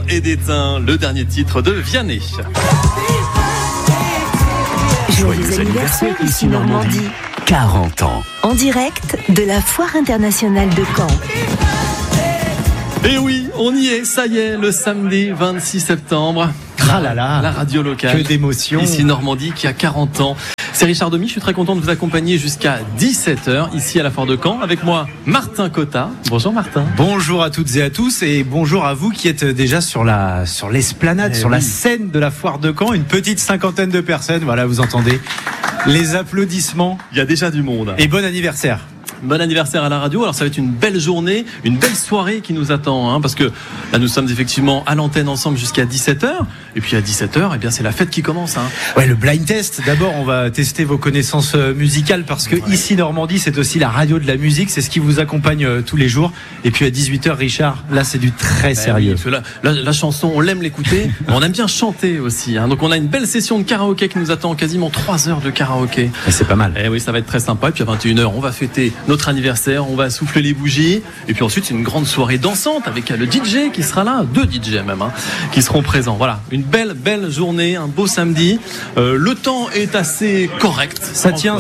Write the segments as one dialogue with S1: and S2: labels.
S1: et d'étain, le dernier titre de Vianney.
S2: Joyeux anniversaire ici Normandie.
S3: 40 ans.
S2: En direct de la Foire internationale de Caen.
S1: Et oui, on y est, ça y est, le samedi 26 septembre.
S3: Ah là là,
S1: la radio locale.
S3: Que d'émotion.
S1: Ici Normandie qui a 40 ans. C'est Richard Demy, je suis très content de vous accompagner jusqu'à 17h ici à la Foire de Caen. Avec moi, Martin Cotta. Bonjour Martin.
S3: Bonjour à toutes et à tous et bonjour à vous qui êtes déjà sur l'esplanade, sur la scène de la Foire de Caen. Une petite cinquantaine de personnes, voilà, vous entendez les applaudissements.
S1: Il y a déjà du monde.
S3: Et bon anniversaire.
S1: Bon anniversaire à la radio. Alors ça va être une belle journée, une belle soirée qui nous attend, parce que là nous sommes effectivement à l'antenne ensemble jusqu'à 17h. Et puis à 17h, eh bien c'est la fête qui commence.
S3: Ouais, le blind test. D'abord, on va tester vos connaissances musicales parce que ici Normandie, c'est aussi la radio de la musique. C'est ce qui vous accompagne tous les jours. Et puis à 18h, Richard, là c'est du très sérieux.
S1: Oui, parce que la chanson, on l'aime l'écouter, mais on aime bien chanter aussi. Donc on a une belle session de karaoké qui nous attend, quasiment 3 heures de karaoké.
S3: Et c'est pas mal.
S1: Et oui, ça va être très sympa. Et puis à 21h, on va fêter notre anniversaire, on va souffler les bougies. Et puis ensuite, c'est une grande soirée dansante avec le DJ qui sera là, 2 DJ même, qui seront présents. Voilà, une belle journée, un beau samedi. Le temps est assez correct.
S3: Ça tient.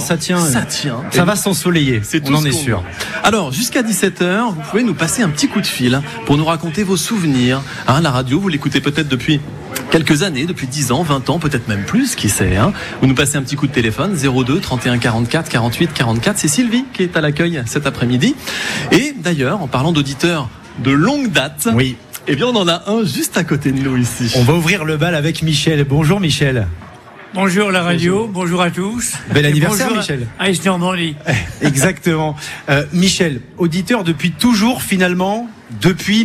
S3: Ça va s'ensoleiller. On en est sûr.
S1: Alors, jusqu'à 17h, vous pouvez nous passer un petit coup de fil pour nous raconter vos souvenirs. La radio, vous l'écoutez peut-être depuis quelques années, depuis 10 ans, 20 ans, peut-être même plus, qui sait. Vous nous passez un petit coup de téléphone, 02 31 44 48 44. C'est Sylvie qui est à l'accueil cet après-midi. Et d'ailleurs, en parlant d'auditeurs de longue date,
S3: oui.
S1: Eh bien, on en a un juste à côté de nous ici.
S3: On va ouvrir le bal avec Michel. Bonjour Michel.
S4: Bonjour la radio, bonjour à tous.
S3: Bel anniversaire
S4: bonjour
S3: Michel.
S4: À Ici Normandie.
S3: Exactement. Michel, auditeur depuis toujours finalement, depuis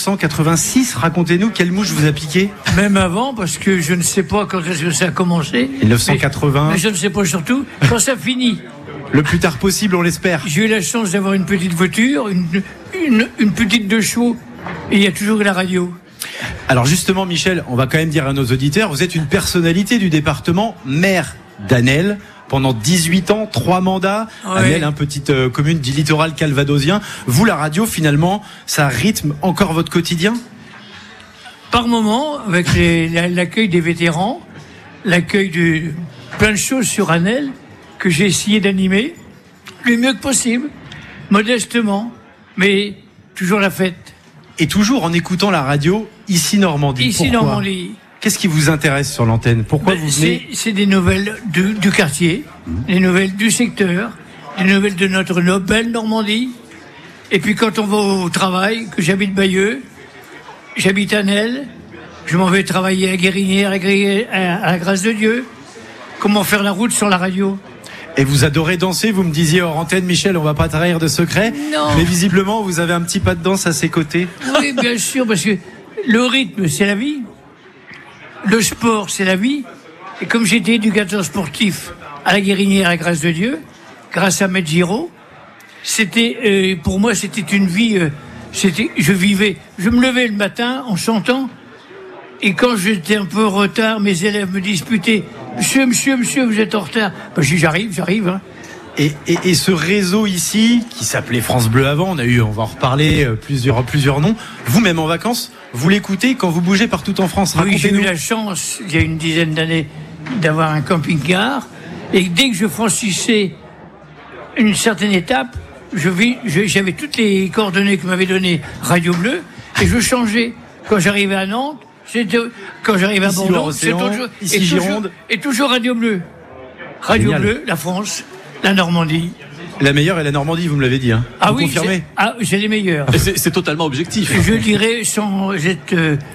S3: 1986. Racontez-nous, quelle mouche vous a piqué?
S4: Même avant, parce que je ne sais pas quand est-ce que ça a commencé.
S3: 1980.
S4: Mais je ne sais pas surtout quand ça finit.
S3: Le plus tard possible, on l'espère.
S4: J'ai eu la chance d'avoir une petite voiture, une petite 2 chevaux, et il y a toujours la radio.
S3: Alors justement Michel, on va quand même dire à nos auditeurs, vous êtes une personnalité du département, maire d'Anelle pendant 18 ans, 3 mandats. Ouais. Anelle, petite commune du littoral calvadosien. Vous, la radio, finalement, ça rythme encore votre quotidien?
S4: Par moment, avec l'accueil des vétérans, l'accueil de plein de choses sur Anelle que j'ai essayé d'animer le mieux que possible, modestement, mais toujours la fête.
S3: Et toujours en écoutant la radio, ici Normandie.
S4: Ici Normandie.
S3: Qu'est-ce qui vous intéresse sur l'antenne? Pourquoi vous venez?
S4: C'est des nouvelles du quartier, des nouvelles du secteur, des nouvelles de notre belle Normandie. Et puis quand on va au travail, que j'habite Bayeux, j'habite Anelle, je m'en vais travailler à Guérinière, à la grâce de Dieu. Comment faire la route sur la radio?
S3: Et vous adorez danser, vous me disiez hors antenne, Michel, on va pas trahir de secret.
S4: Non.
S3: Mais visiblement, vous avez un petit pas de danse à ses côtés.
S4: Oui, bien sûr, parce que le rythme, c'est la vie. Le sport, c'est la vie. Et comme j'étais éducateur sportif à la Guérinière, à la grâce de Dieu, grâce à Maître Giraud, c'était, pour moi, c'était une vie, je me levais le matin en chantant. Et quand j'étais un peu en retard, mes élèves me disputaient. Monsieur, vous êtes en retard. Ben, j'arrive.
S3: Et ce réseau ici, qui s'appelait France Bleu avant, on va en reparler, plusieurs noms. Vous-même en vacances, vous l'écoutez quand vous bougez partout en France.
S4: Oui, j'ai eu la chance, il y a une dizaine d'années, d'avoir un camping-car. Et dès que je franchissais une certaine étape, j'avais toutes les coordonnées que m'avait données Radio Bleu, et je changeais. Quand j'arrivais à Nantes, quand j'arrive à Bordeaux, c'est autre chose.
S3: Ici Gironde.
S4: Et toujours Radio Bleu. Radio
S3: Génial.
S4: Bleu, la France, la Normandie.
S3: La meilleure est la Normandie, vous me l'avez dit.
S4: Ah
S3: vous
S4: oui,
S3: confirmez?
S4: j'ai les meilleurs.
S1: C'est totalement objectif.
S4: Je dirais, sans être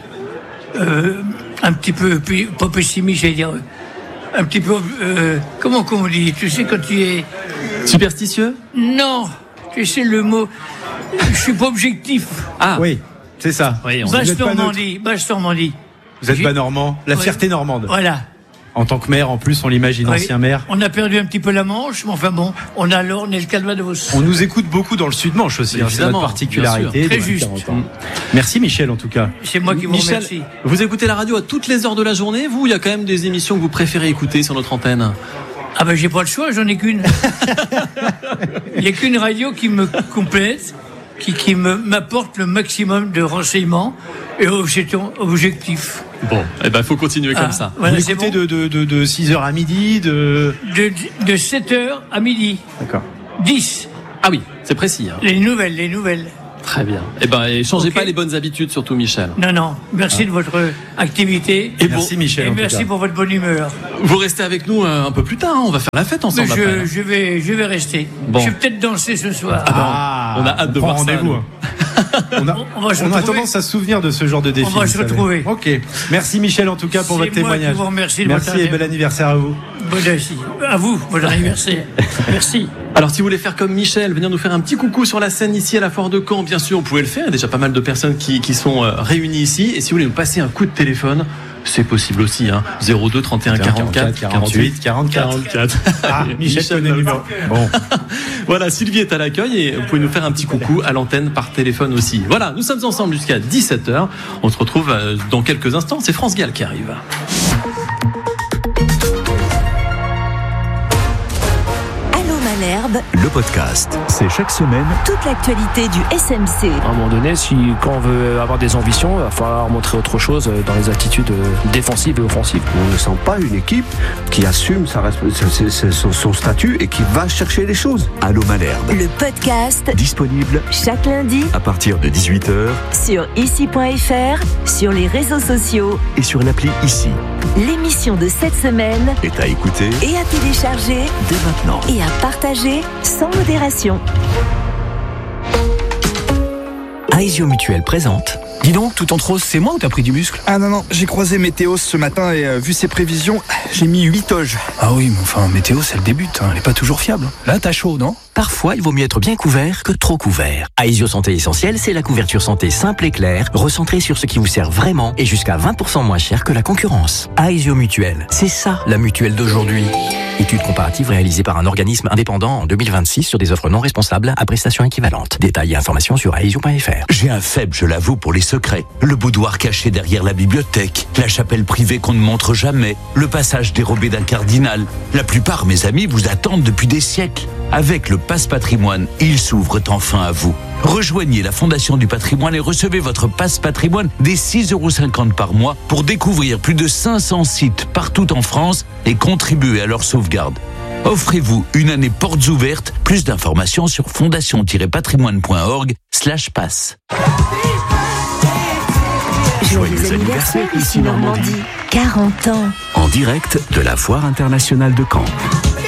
S4: un petit peu, pas pessimiste, j'allais dire, un petit peu, comment on dit? Tu sais, quand tu es...
S1: Superstitieux?
S4: Non, tu sais le mot, je suis pas objectif.
S3: Ah oui. C'est ça.
S1: Oui,
S4: Basse Normandie.
S3: Vous êtes pas normand. La fierté normande.
S4: Voilà.
S3: En tant que maire, en plus, on l'imagine, ancien maire.
S4: On a perdu un petit peu la Manche, mais enfin bon, on a l'Orne et le Calvados.
S3: On nous écoute beaucoup dans le Sud-Manche aussi, c'est notre particularité.
S4: Très juste.
S3: Merci Michel, en tout cas.
S4: C'est moi qui vous remercie.
S1: Vous écoutez la radio à toutes les heures de la journée, vous? Il y a quand même des émissions que vous préférez écouter sur notre antenne?
S4: Ah ben j'ai pas le choix, j'en ai qu'une. Il n'y a qu'une radio qui me complète. qui m'apporte le maximum de renseignements et objectifs.
S1: Bon, eh ben, faut continuer comme ça.
S4: Voilà,
S3: vous écoutez de 6h à midi,
S4: de 7h à midi.
S3: D'accord.
S4: 10.
S1: Ah oui, c'est précis. Hein.
S4: Les nouvelles.
S1: Très bien. Eh ben, et changez pas les bonnes habitudes, surtout Michel.
S4: Non. Merci de votre activité.
S1: Et
S3: merci Michel.
S4: Et merci pour votre bonne humeur.
S1: Vous restez avec nous un peu plus tard. Hein. On va faire la fête ensemble.
S4: Mais je vais rester.
S1: Bon.
S4: Je vais peut-être danser ce soir.
S1: On a hâte de voir
S3: rendez-vous. On a tendance à se souvenir de ce genre de défi.
S4: On va se retrouver.
S3: Ok. Merci Michel en tout cas pour votre témoignage.
S4: Je vous remercie.
S3: Merci et bel anniversaire à vous.
S4: À vous, bon anniversaire. Merci.
S1: Alors si vous voulez faire comme Michel, venir nous faire un petit coucou sur la scène ici à la Foire de Caen, bien sûr, vous pouvez le faire. Il y a déjà pas mal de personnes qui sont réunies ici. Et si vous voulez nous passer un coup de téléphone, c'est possible aussi. 02 31 44
S3: 48 44. Ah, Michel connaît le numéro. Bon.
S1: Voilà, Sylvie est à l'accueil et vous pouvez nous faire un petit coucou à l'antenne par téléphone aussi. Voilà, nous sommes ensemble jusqu'à 17h. On se retrouve dans quelques instants. C'est France Gall qui arrive.
S2: Malherbe,
S5: le podcast, c'est chaque semaine
S2: toute l'actualité du SMC.
S6: À un moment donné, quand on veut avoir des ambitions, il va falloir montrer autre chose dans les attitudes défensives et offensives.
S7: On ne sent pas une équipe qui assume son statut et qui va chercher les choses.
S5: Allô Malherbe.
S2: Le podcast
S5: Disponible
S2: chaque lundi
S5: à partir de 18h
S2: sur ici.fr, sur les réseaux sociaux
S5: et sur l'appli Ici.
S2: L'émission de cette semaine
S5: est à écouter
S2: et à télécharger
S5: dès maintenant
S2: et à partager sans modération.
S8: Aesio Mutuel présente. Dis donc, tout en rose, c'est moi ou t'as pris du muscle?
S9: Ah non, j'ai croisé Météo ce matin et vu ses prévisions, j'ai mis 8 toges.
S8: Ah oui, mais enfin, Météo, c'est le début, elle est pas toujours fiable. Là, t'as chaud, non? Parfois, il vaut mieux être bien couvert que trop couvert. Aesio Santé Essentielle, c'est la couverture santé simple et claire, recentrée sur ce qui vous sert vraiment et jusqu'à 20% moins cher que la concurrence. Aesio Mutuel, c'est ça, la mutuelle d'aujourd'hui. Étude comparative réalisée par un organisme indépendant en 2026 sur des offres non responsables à prestations équivalentes. Détails et informations sur aesio.fr.
S10: J'ai un faible, je l'avoue, pour les secrets. Le boudoir caché derrière la bibliothèque, la chapelle privée qu'on ne montre jamais, le passage dérobé d'un cardinal. La plupart, mes amis, vous attendent depuis des siècles. Avec le Passe Patrimoine, ils s'ouvrent enfin à vous. Rejoignez la Fondation du Patrimoine et recevez votre Passe Patrimoine dès 6,50 € par mois pour découvrir plus de 500 sites partout en France et contribuer à leur sauvegarde. Offrez-vous une année portes ouvertes. Plus d'informations sur fondation-patrimoine.org/passe.
S2: Joyeux anniversaire ici Normandie. 40 ans.
S5: En direct de la Foire internationale de Caen.